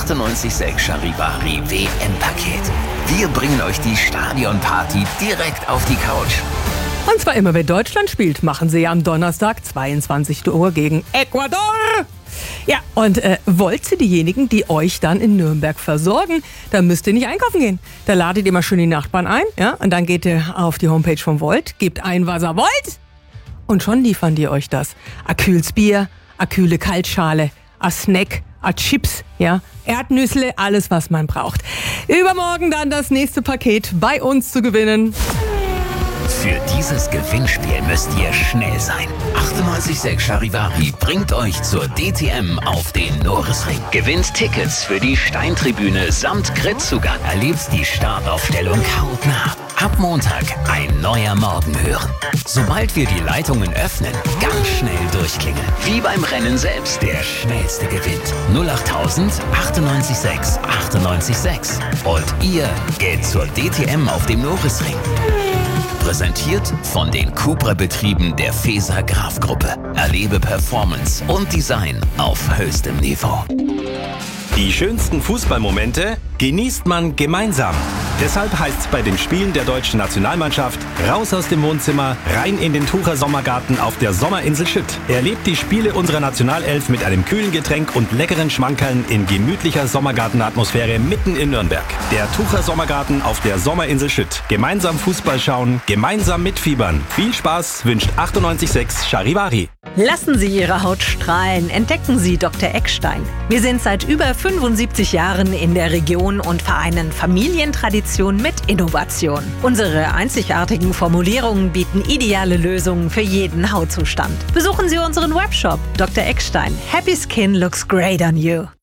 98,6 Charivari WM-Paket. Wir bringen euch die Stadionparty direkt auf die Couch. Und zwar immer, wenn Deutschland spielt, machen sie ja am Donnerstag 22 Uhr gegen Ecuador. Ja, und wollt ihr diejenigen, die euch dann in Nürnberg versorgen, dann müsst ihr nicht einkaufen gehen. Da ladet ihr mal schön die Nachbarn ein, ja, und dann geht ihr auf die Homepage von Volt, gebt ein, was ihr wollt, und schon liefern die euch das. A kühles Bier, a kühle Kaltschale, a Snack, a Chips, ja, Erdnüssle, alles, was man braucht. Übermorgen dann das nächste Paket bei uns zu gewinnen. Für dieses Gewinnspiel müsst ihr schnell sein. 98,6 Charivari bringt euch zur DTM auf den Norisring. Gewinnt Tickets für die Steintribüne samt Gridzugang. Erlebt die Startaufstellung hautnah. Ab Montag ein neuer Morgen hören. Sobald wir die Leitungen öffnen, ganz schnell durchklingeln. Wie beim Rennen selbst, der Schnellste gewinnt. 08.000 98,6 98,6. Und ihr geht zur DTM auf dem Norisring. Präsentiert von den Cupra-Betrieben der Feser Graf Gruppe. Erlebe Performance und Design auf höchstem Niveau. Die schönsten Fußballmomente genießt man gemeinsam. Deshalb heißt's bei den Spielen der deutschen Nationalmannschaft raus aus dem Wohnzimmer, rein in den Tucher Sommergarten auf der Sommerinsel Schütt. Erlebt die Spiele unserer Nationalelf mit einem kühlen Getränk und leckeren Schmankerln in gemütlicher Sommergartenatmosphäre mitten in Nürnberg. Der Tucher Sommergarten auf der Sommerinsel Schütt. Gemeinsam Fußball schauen, gemeinsam mitfiebern. Viel Spaß wünscht 98,6 Charivari. Lassen Sie Ihre Haut strahlen. Entdecken Sie Dr. Eckstein. Wir sind seit über 75 Jahren in der Region und vereinen Familientradition mit Innovation. Unsere einzigartigen Formulierungen bieten ideale Lösungen für jeden Hautzustand. Besuchen Sie unseren Webshop Dr. Eckstein. Happy Skin looks great on you.